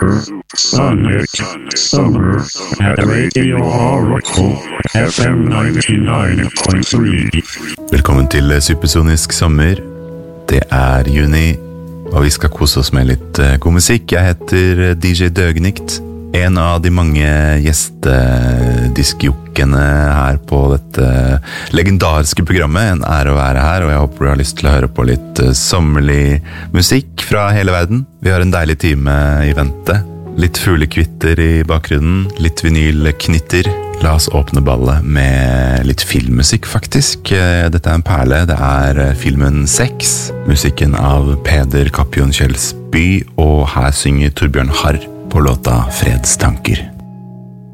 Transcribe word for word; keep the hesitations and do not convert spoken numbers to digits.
Super Sonic Summer at Radio Oracle F M ninety-nine point three. Velkommen til Supersonisk sommer. Det er juni, og vi skal kose oss med litt god musikk. Jeg heter D J Døgnikt, en av de mange gjestediskjokkene her på dette legendariske programmet. En ære å være her, og jeg håper du har lyst til å høre på litt sommerlig musikk fra hele verden. Vi har en deilig time i vente. Litt fuglekvitter i bakgrunnen, litt vinylknitter. La oss åpne ballet med litt filmmusikk, faktisk. Dette er en perle, det er filmen Sex, musikken av Peder Kappjon Kjelsby, og her synger Torbjørn Harr på låta Fredstanker.